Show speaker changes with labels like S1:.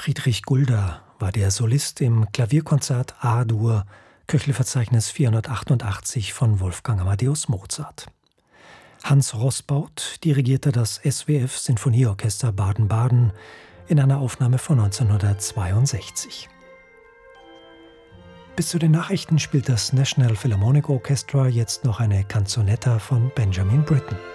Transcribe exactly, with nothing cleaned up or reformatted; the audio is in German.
S1: Friedrich Gulda war der Solist im Klavierkonzert A-Dur, Köchelverzeichnis vierhundertachtundachtzig von Wolfgang Amadeus Mozart. Hans Roßbaut dirigierte das S W F-Sinfonieorchester Baden-Baden in einer Aufnahme von neunzehnhundertzweiundsechzig. Bis zu den Nachrichten spielt das National Philharmonic Orchestra jetzt noch eine Canzonetta von Benjamin Britten.